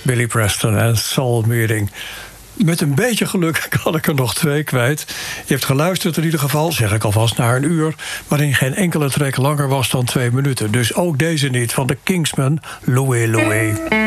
Billy Preston en Soul Meeting. Met een beetje geluk kan ik er nog 2 kwijt. Je hebt geluisterd in ieder geval, zeg ik alvast, naar 1 uur... waarin geen enkele track langer was dan 2 minuten. Dus ook deze niet, van de Kingsmen, Louie Louie.